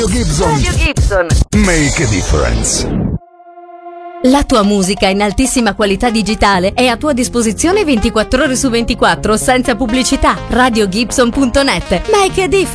Radio Gibson. Make a difference. La tua musica in altissima qualità digitale è a tua disposizione 24 ore su 24 senza pubblicità. RadioGibson.net. Make a difference.